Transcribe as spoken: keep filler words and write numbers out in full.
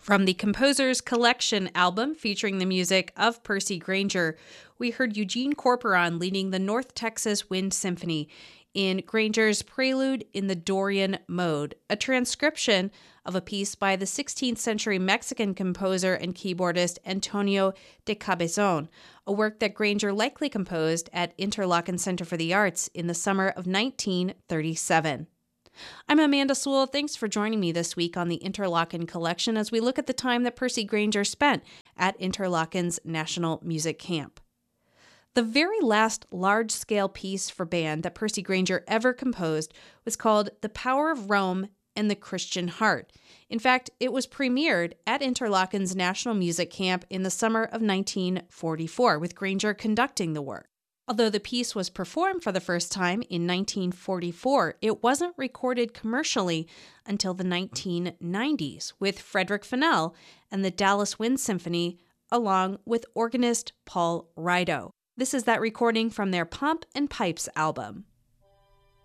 From the Composer's Collection album featuring the music of Percy Grainger, we heard Eugene Corporon leading the North Texas Wind Symphony in Grainger's Prelude in the Dorian Mode, a transcription of a piece by the sixteenth century Mexican composer and keyboardist Antonio de Cabezon, a work that Grainger likely composed at Interlochen Center for the Arts in the summer of nineteen thirty-seven. I'm Amanda Sewell. Thanks for joining me this week on the Interlochen Collection as we look at the time that Percy Grainger spent at Interlochen's National Music Camp. The very last large-scale piece for band that Percy Grainger ever composed was called The Power of Rome and the Christian Heart. In fact, it was premiered at Interlochen's National Music Camp in the summer of nineteen forty-four, with Grainger conducting the work. Although the piece was performed for the first time in nineteen forty-four, it wasn't recorded commercially until the nineteen nineties with Frederick Fennell and the Dallas Wind Symphony, along with organist Paul Rido. This is that recording from their Pomp and Pipes album.